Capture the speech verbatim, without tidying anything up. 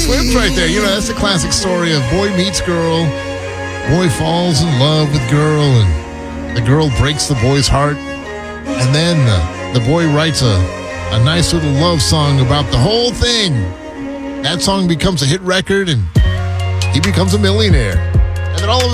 Swift right there. You know, that's the classic story of boy meets girl, boy falls in love with girl, and the girl breaks the boy's heart. And then uh, the boy writes a, a nice little love song about the whole thing. That song becomes a hit record, and he becomes a millionaire. And then all of